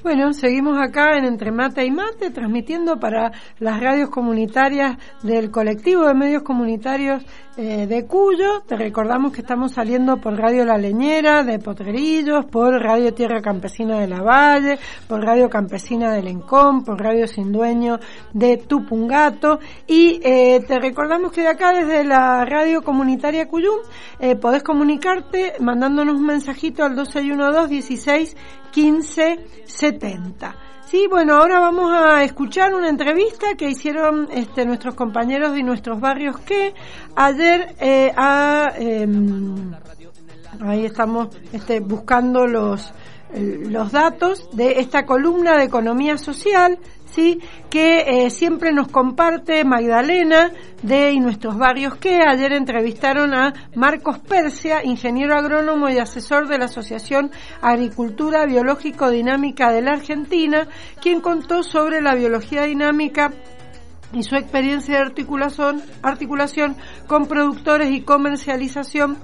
Bueno, seguimos acá en Entre Mate y Mate, transmitiendo para las radios comunitarias del colectivo de medios comunitarios de Cuyo. Te recordamos que estamos saliendo por Radio La Leñera de Potrerillos, por Radio Tierra Campesina de la Valle, por Radio Campesina de Lencón, por Radio Sin Dueño de Tupungato, y te recordamos que de acá, desde la radio comunitaria Cuyum, podés comunicarte mandándonos un mensajito al 2612 16 15 70. Sí, bueno, ahora vamos a escuchar una entrevista que hicieron nuestros compañeros de nuestros barrios, que ayer ahí estamos buscando los datos de esta columna de economía social, sí, que siempre nos comparte Magdalena de Y Nuestros Barrios, que ayer entrevistaron a Marcos Persia, ingeniero agrónomo y asesor de la Asociación Agricultura Biológico Dinámica de la Argentina, quien contó sobre la biología dinámica y su experiencia de articulación con productores y comercialización